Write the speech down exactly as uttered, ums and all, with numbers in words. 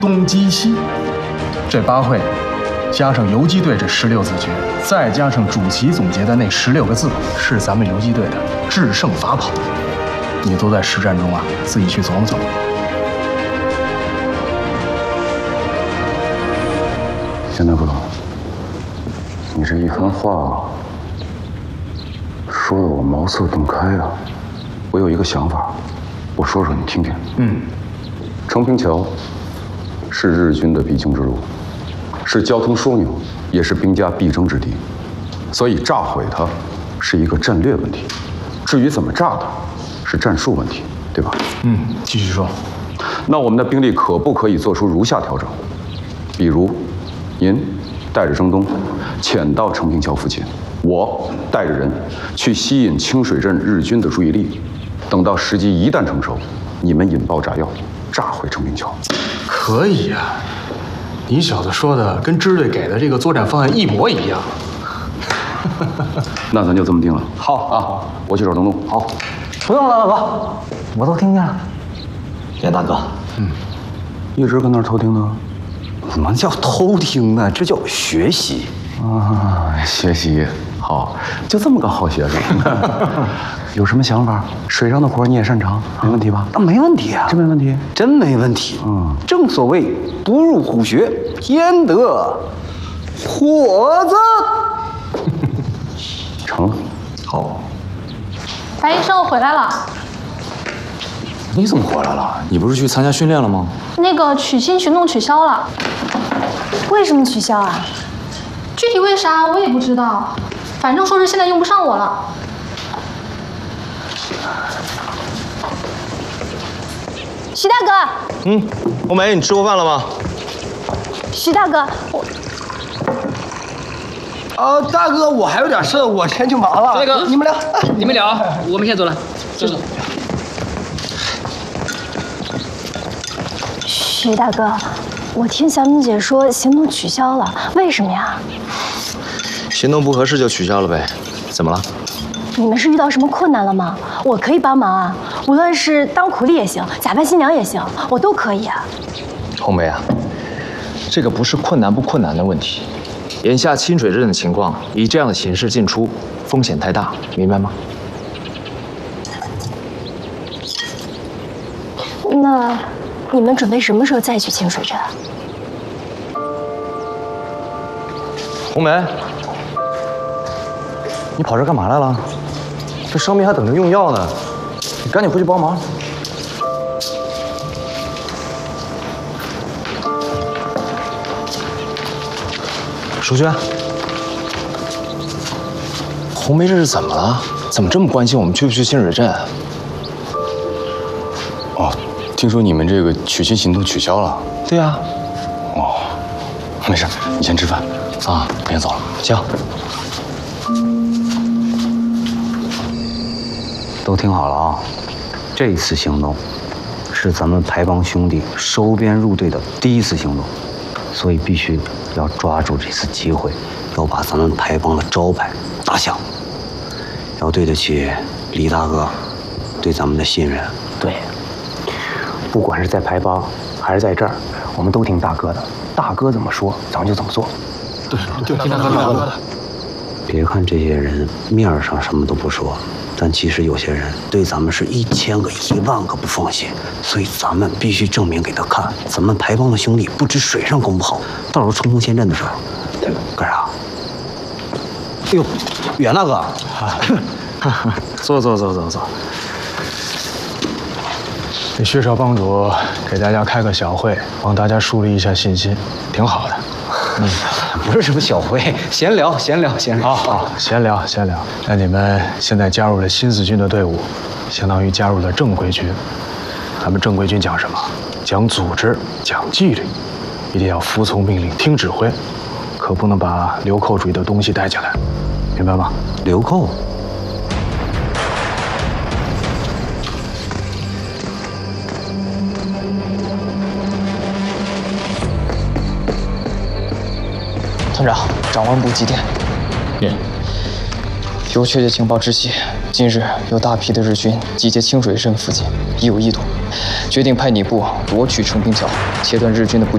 东击西。这八会，加上游击队这十六字诀，再加上主席总结的那十六个字，是咱们游击队的制胜法宝。你都在实战中啊，自己去琢磨琢磨。 现在不懂，你这一番话说的我茅塞顿开啊！我有一个想法，我说说你听听。 嗯， 承平桥是日军的必经之路，是交通枢纽，也是兵家必争之地，所以炸毁它是一个战略问题。至于怎么炸它，是战术问题，对吧？ 嗯，继续说。 那我们的兵力可不可以做出如下调整？比如，您带着征东潜到承平桥附近，我带着人去吸引清水镇日军的注意力，等到时机一旦成熟，你们引爆炸药，炸毁承平桥。 可以呀、啊，你小子说的跟支队给的这个作战方案一模一样。 那咱就这么定了。 好啊，我去找征东。 好，不用了，大哥，我都听见了。严大哥， 嗯，一直跟那儿偷听呢。 怎么叫偷听呢？这叫学习啊！学习好，就这么个好学生。有什么想法？水上的活你也擅长，没问题吧？ 啊，没问题啊， 真没问题， 真没问题。 嗯， 正所谓不入虎穴，焉得虎子。 成了。 好。 白医生，我回来了。 你怎么回来了？你不是去参加训练了吗？ 那个取芯行动取消了。 为什么取消啊？ 具体为啥我也不知道，反正说是现在用不上我了。 徐大哥。 嗯，红梅，你吃过饭了吗？ 徐大哥，我。 呃，大哥，我还有点事，我先去忙了。 大哥， 你们聊， 你们聊，我们先走了。走走。 徐大哥，我听小敏姐说行动取消了，为什么呀？ 行动不合适就取消了呗，怎么了？ 你们是遇到什么困难了吗？我可以帮忙啊，无论是当苦力也行，假扮新娘也行，我都可以啊。 红梅啊，这个不是困难不困难的问题，眼下清水镇的情况，以这样的形势进出，风险太大，明白吗？ 那你们准备什么时候再去清水镇？ 红梅，你跑这干嘛来了？这伤兵还等着用药呢，你赶紧回去帮忙。淑娟，红梅这是怎么了？怎么这么关心我们去不去清水镇？ 哦，听说你们这个取芯行动取消了。 对呀、啊。 哦，没事，你先吃饭啊，我先走了。 行。 都听好了啊，这一次行动是咱们排帮兄弟收编入队的第一次行动，所以必须要抓住这次机会，要把咱们排帮的招牌打响，要对得起李大哥对咱们的信任。 对，不管是在排帮还是在这儿，我们都听大哥的，大哥怎么说，咱们就怎么做。 对对，听大哥的。 别看这些人面上什么都不说，但其实有些人对咱们是一千个、一万个不放心，所以咱们必须证明给他看，咱们排帮的兄弟不止水上功夫好，到时候冲锋陷阵的时候，干啥？哎呦，袁大哥， 坐坐坐坐坐。这薛少帮主给大家开个小会，帮大家树立一下信心，挺好的。 嗯，不是什么小会，闲聊，闲聊，闲聊。 好好，闲聊，闲聊。那你们现在加入了新四军的队伍，相当于加入了正规军。咱们正规军讲什么？讲组织，讲纪律，一定要服从命令，听指挥，可不能把流寇主义的东西带进来，明白吗？ 流寇。 团长，长官部急电。 念。 有确切情报知悉，近日有大批的日军集结清水镇附近，已有意图，决定派你部夺取承平桥，切断日军的补给。